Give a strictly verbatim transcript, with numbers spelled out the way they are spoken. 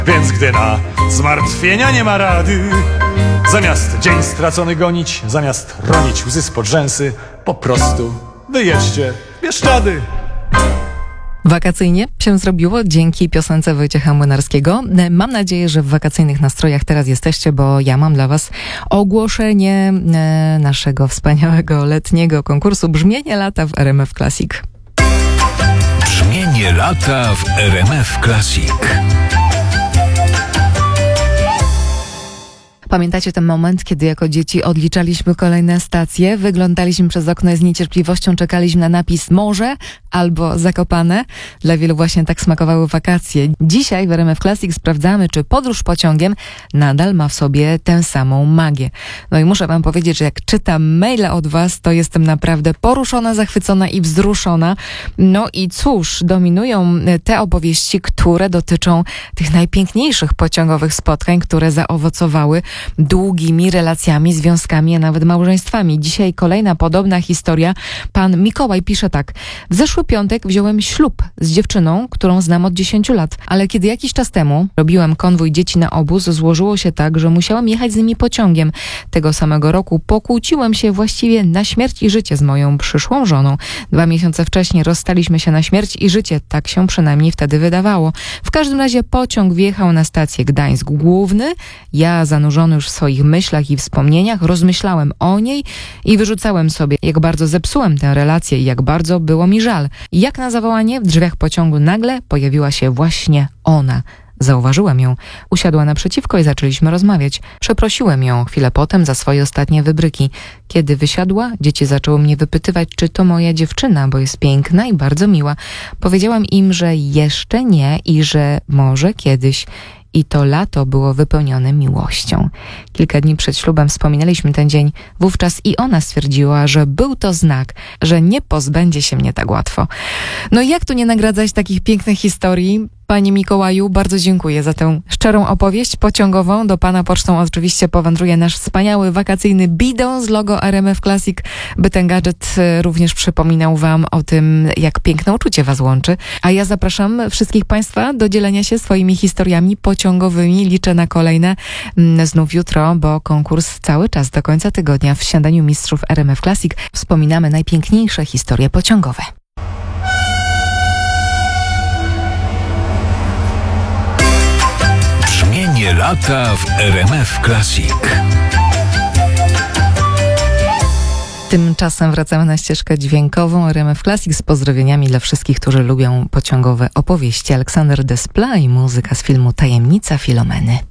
Więc gdy na zmartwienia nie ma rady, zamiast dzień stracony gonić, zamiast ronić łzy spod rzęsy, po prostu wyjedźcie w Bieszczady. Wakacyjnie się zrobiło dzięki piosence Wojciecha Młynarskiego. Mam nadzieję, że w wakacyjnych nastrojach teraz jesteście, bo ja mam dla was ogłoszenie naszego wspaniałego letniego konkursu Brzmienie lata w R M F Classic. Brzmienie lata w R M F Classic. Pamiętacie ten moment, kiedy jako dzieci odliczaliśmy kolejne stacje, wyglądaliśmy przez okno i z niecierpliwością czekaliśmy na napis morze albo Zakopane? Dla wielu właśnie tak smakowały wakacje. Dzisiaj w R M F Classic sprawdzamy, czy podróż pociągiem nadal ma w sobie tę samą magię. No i muszę wam powiedzieć, że jak czytam maile od was, to jestem naprawdę poruszona, zachwycona i wzruszona. No i cóż, dominują te opowieści, które dotyczą tych najpiękniejszych pociągowych spotkań, które zaowocowały długimi relacjami, związkami, a nawet małżeństwami. Dzisiaj kolejna podobna historia. Pan Mikołaj pisze tak. W zeszły piątek wziąłem ślub z dziewczyną, którą znam od dziesięciu lat, ale kiedy jakiś czas temu robiłem konwój dzieci na obóz, złożyło się tak, że musiałem jechać z nimi pociągiem. Tego samego roku pokłóciłem się właściwie na śmierć i życie z moją przyszłą żoną. Dwa miesiące wcześniej rozstaliśmy się na śmierć i życie, tak się przynajmniej wtedy wydawało. W każdym razie pociąg wjechał na stację Gdańsk Główny. Ja zanurzony już w swoich myślach i wspomnieniach, rozmyślałem o niej i wyrzucałem sobie, jak bardzo zepsułem tę relację i jak bardzo było mi żal. Jak na zawołanie w drzwiach pociągu nagle pojawiła się właśnie ona. Zauważyłem ją, usiadła naprzeciwko i zaczęliśmy rozmawiać. Przeprosiłem ją chwilę potem za swoje ostatnie wybryki. Kiedy wysiadła, dzieci zaczęły mnie wypytywać, czy to moja dziewczyna, bo jest piękna i bardzo miła. Powiedziałam im, że jeszcze nie i że może kiedyś. I to lato było wypełnione miłością. Kilka dni przed ślubem wspominaliśmy ten dzień. Wówczas i ona stwierdziła, że był to znak, że nie pozbędzie się mnie tak łatwo. No i jak tu nie nagradzać takich pięknych historii? Panie Mikołaju, bardzo dziękuję za tę szczerą opowieść pociągową. Do pana pocztą oczywiście powędruje nasz wspaniały wakacyjny bidon z logo R M F Classic, by ten gadżet również przypominał wam o tym, jak piękne uczucie was łączy. A ja zapraszam wszystkich państwa do dzielenia się swoimi historiami pociągowymi. Liczę na kolejne znów jutro, bo konkurs cały czas do końca tygodnia w Śniadaniu Mistrzów R M F Classic. Wspominamy najpiękniejsze historie pociągowe. Brzmienie lata w R M F Classic. Tymczasem wracamy na ścieżkę dźwiękową R M F Classic z pozdrowieniami dla wszystkich, którzy lubią pociągowe opowieści. Aleksander Desplat i muzyka z filmu Tajemnica Filomeny.